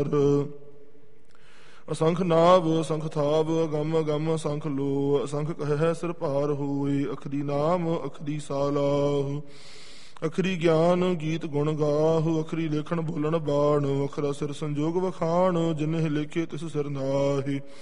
ਅਮਰ। ਅਸੰਖ ਨਾਭ ਅਸੰਖ ਥਾਵ ਅਗੰਮ ਅਗੰਮ ਅਸੰਖ ਲੋ। ਅਸੰਖ ਕਹਿ ਸਿਰ ਭਾਰ ਹੋਏ ਅਖਰੀ ਨਾਮ ਅਖਰੀ ਸਾਲਾਹੁ। ਅਖਰੀ ਗਿਆਨ ਗੀਤ ਗੁਣ ਗਾਹੁ। ਅਖਰੀ ਲੇਖਣ ਬੋਲਣ ਬਾਣ। ਵਖਰਾ ਸਿਰ ਸੰਜੋਗ ਵਖਾਣ। ਜਿਨਹਿ ਲਿਖੇ ਤਿਸ ਸਿਰ ਨਾਹਿ।